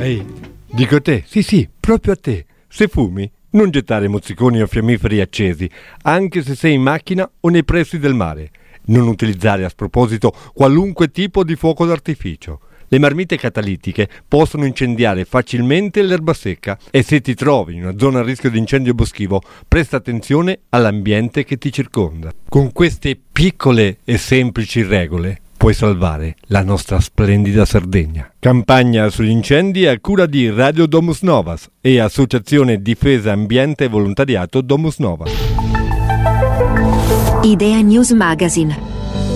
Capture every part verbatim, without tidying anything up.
Ehi, dico a te, sì sì, proprio a te. Se fumi, non gettare mozziconi o fiammiferi accesi, anche se sei in macchina o nei pressi del mare. Non utilizzare a sproposito qualunque tipo di fuoco d'artificio. Le marmite catalitiche possono incendiare facilmente l'erba secca e se ti trovi in una zona a rischio di incendio boschivo, presta attenzione all'ambiente che ti circonda. Con queste piccole e semplici regole puoi salvare la nostra splendida Sardegna. Campagna sugli incendi a cura di Radio Domus Novas e Associazione Difesa Ambiente e Volontariato Domus Novas. Idea News Magazine.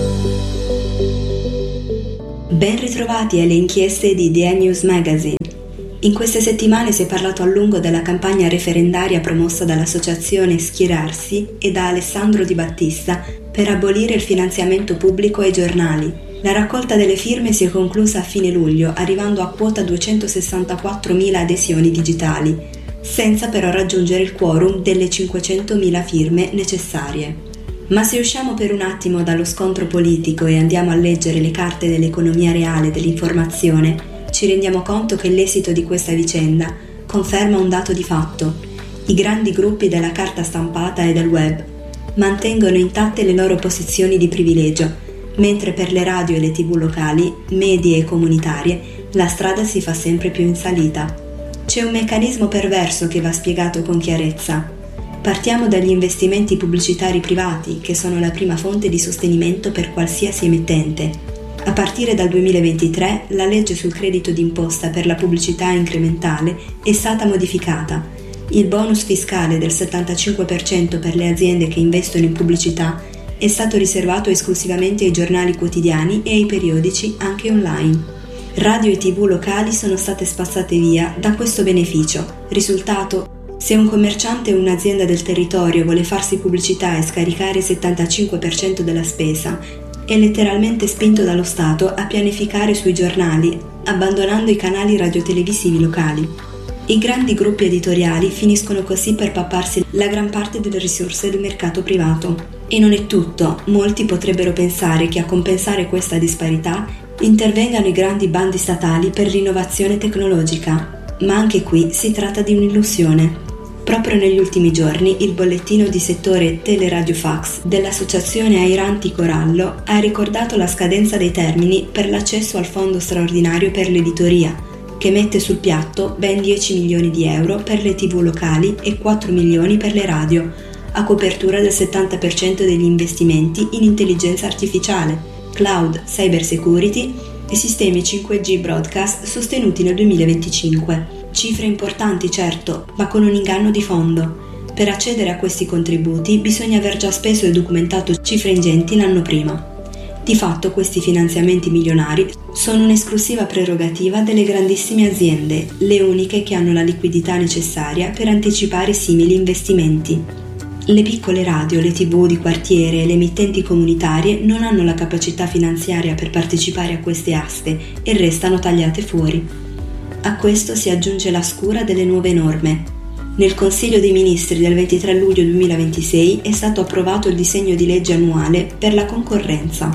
Ben ritrovati alle inchieste di Idea News Magazine. In queste settimane si è parlato a lungo della campagna referendaria promossa dall'associazione Schierarsi e da Alessandro Di Battista per abolire il finanziamento pubblico ai giornali. La raccolta delle firme si è conclusa a fine luglio, arrivando a quota duecentosessantaquattromila adesioni digitali, senza però raggiungere il quorum delle cinquecentomila firme necessarie. Ma se usciamo per un attimo dallo scontro politico e andiamo a leggere le carte dell'economia reale dell'informazione, ci rendiamo conto che l'esito di questa vicenda conferma un dato di fatto. I grandi gruppi della carta stampata e del web mantengono intatte le loro posizioni di privilegio, mentre per le radio e le tv locali, medie e comunitarie, la strada si fa sempre più in salita. C'è un meccanismo perverso che va spiegato con chiarezza. Partiamo dagli investimenti pubblicitari privati, che sono la prima fonte di sostenimento per qualsiasi emittente. A partire dal duemilaventitré, la legge sul credito d'imposta per la pubblicità incrementale è stata modificata. Il bonus fiscale del settantacinque per cento per le aziende che investono in pubblicità è stato riservato esclusivamente ai giornali quotidiani e ai periodici anche online. Radio e tv locali sono state spazzate via da questo beneficio. Risultato: se un commerciante o un'azienda del territorio vuole farsi pubblicità e scaricare il settantacinque per cento della spesa, è letteralmente spinto dallo Stato a pianificare sui giornali, abbandonando i canali radiotelevisivi locali. I grandi gruppi editoriali finiscono così per papparsi la gran parte delle risorse del mercato privato. E non è tutto, molti potrebbero pensare che a compensare questa disparità intervengano i grandi bandi statali per l'innovazione tecnologica, ma anche qui si tratta di un'illusione. Proprio negli ultimi giorni il bollettino di settore Teleradiofax dell'associazione Airanti Corallo ha ricordato la scadenza dei termini per l'accesso al fondo straordinario per l'editoria, che mette sul piatto ben dieci milioni di euro per le tv locali e quattro milioni per le radio, a copertura del settanta per cento degli investimenti in intelligenza artificiale, cloud, cyber security e sistemi cinque G broadcast sostenuti nel duemilaventicinque. Cifre importanti, certo, ma con un inganno di fondo. Per accedere a questi contributi bisogna aver già speso e documentato cifre ingenti l'anno prima. Di fatto questi finanziamenti milionari sono un'esclusiva prerogativa delle grandissime aziende, le uniche che hanno la liquidità necessaria per anticipare simili investimenti. Le piccole radio, le tv di quartiere e le emittenti comunitarie non hanno la capacità finanziaria per partecipare a queste aste e restano tagliate fuori. A questo si aggiunge la scura delle nuove norme. Nel Consiglio dei Ministri del ventitré luglio duemilaventisei è stato approvato il disegno di legge annuale per la concorrenza.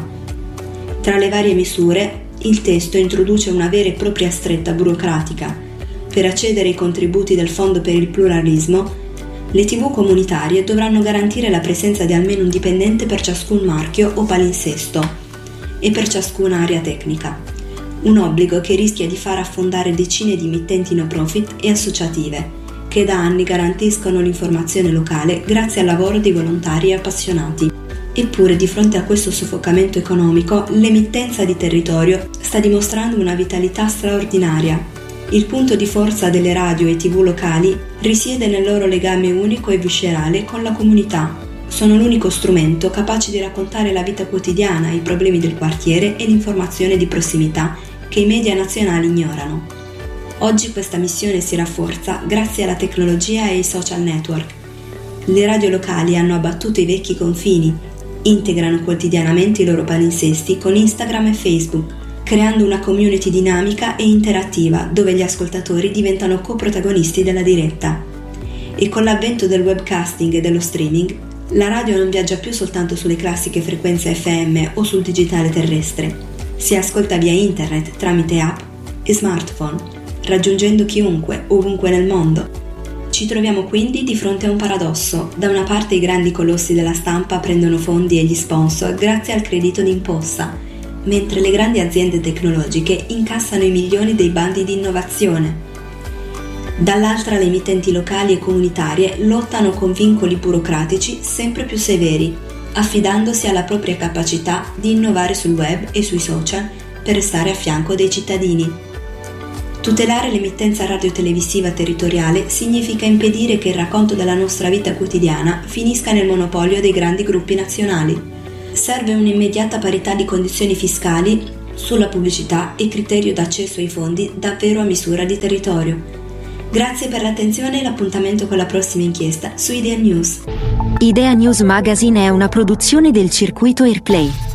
Tra le varie misure, il testo introduce una vera e propria stretta burocratica. Per accedere ai contributi del Fondo per il Pluralismo, le tv comunitarie dovranno garantire la presenza di almeno un dipendente per ciascun marchio o palinsesto e per ciascuna area tecnica. Un obbligo che rischia di far affondare decine di emittenti no profit e associative, che da anni garantiscono l'informazione locale grazie al lavoro di volontari e appassionati. Eppure, di fronte a questo soffocamento economico, l'emittenza di territorio sta dimostrando una vitalità straordinaria. Il punto di forza delle radio e tv locali risiede nel loro legame unico e viscerale con la comunità. Sono l'unico strumento capace di raccontare la vita quotidiana, i problemi del quartiere e l'informazione di prossimità che i media nazionali ignorano. Oggi questa missione si rafforza grazie alla tecnologia e ai social network. Le radio locali hanno abbattuto i vecchi confini, integrano quotidianamente i loro palinsesti con Instagram e Facebook, creando una community dinamica e interattiva dove gli ascoltatori diventano coprotagonisti della diretta. E con l'avvento del webcasting e dello streaming, la radio non viaggia più soltanto sulle classiche frequenze F M o sul digitale terrestre. Si ascolta via internet tramite app e smartphone. raggiungendo chiunque, ovunque nel mondo. Ci troviamo quindi di fronte a un paradosso. Da una parte i grandi colossi della stampa prendono fondi e gli sponsor grazie al credito d'imposta, mentre le grandi aziende tecnologiche incassano i milioni dei bandi di innovazione. Dall'altra le emittenti locali e comunitarie lottano con vincoli burocratici sempre più severi, affidandosi alla propria capacità di innovare sul web e sui social per restare a fianco dei cittadini. Tutelare l'emittenza radiotelevisiva territoriale significa impedire che il racconto della nostra vita quotidiana finisca nel monopolio dei grandi gruppi nazionali. Serve un'immediata parità di condizioni fiscali sulla pubblicità e criterio d'accesso ai fondi davvero a misura di territorio. Grazie per l'attenzione e l'appuntamento con la prossima inchiesta su Idea News. Idea News Magazine è una produzione del circuito Airplay.